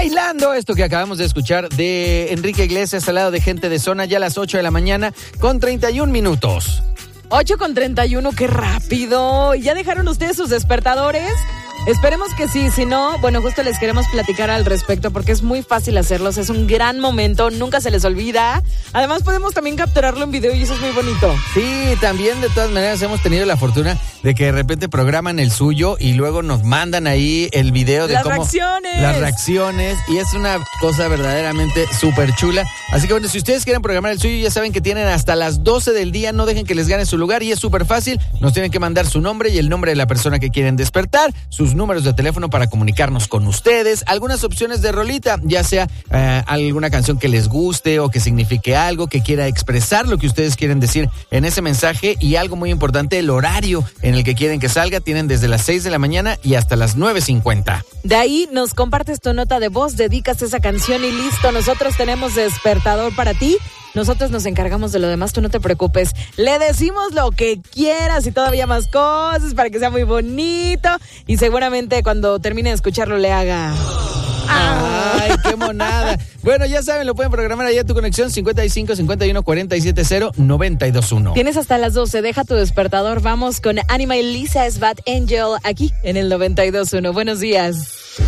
Bailando, esto que acabamos de escuchar de Enrique Iglesias al lado de Gente de Zona, ya a las 8 de la mañana con 31 minutos. 8:31, qué rápido. ¿Ya dejaron ustedes sus despertadores? Esperemos que sí, si no, bueno, justo les queremos platicar al respecto porque es muy fácil hacerlos, es un gran momento, nunca se les olvida. Además podemos también capturarlo en video y eso es muy bonito. Sí, también de todas maneras hemos tenido la fortuna de que de repente programan el suyo y luego nos mandan ahí el video de las cómo... reacciones. Las reacciones, y es una cosa verdaderamente súper chula. Así que bueno, si ustedes quieren programar el suyo, ya saben que tienen hasta las 12 del día, no dejen que les gane su lugar y es súper fácil. Nos tienen que mandar su nombre y el nombre de la persona que quieren despertar, sus números de teléfono para comunicarnos con ustedes, algunas opciones de rolita, ya sea alguna canción que les guste o que signifique algo, que quiera expresar lo que ustedes quieren decir en ese mensaje, y algo muy importante, el horario en el que quieren que salga. Tienen desde las 6 de la mañana y hasta las 9:50. De ahí nos compartes tu nota de voz, dedicas esa canción y listo, nosotros tenemos despertador para ti. Nosotros nos encargamos de lo demás, tú no te preocupes. Le decimos lo que quieras y todavía más cosas para que sea muy bonito. Y seguramente cuando termine de escucharlo le haga... ¡Ay, qué monada! Bueno, ya saben, lo pueden programar allá a tu conexión 55 51 47 0 921. Tienes hasta las 12, deja tu despertador. Vamos con Anima y Lisa Bad Angel aquí en el 92.1. Buenos días.